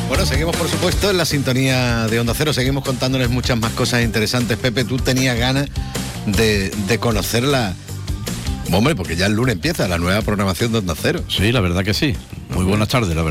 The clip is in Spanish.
Bueno, seguimos por supuesto en la sintonía de Onda Cero, seguimos contándoles muchas más cosas interesantes. Pepe, tú tenías ganas de conocerla. Hombre, porque ya el lunes empieza la nueva programación de Onda Cero. Sí, la verdad que sí. Muy buenas tardes, la verdad.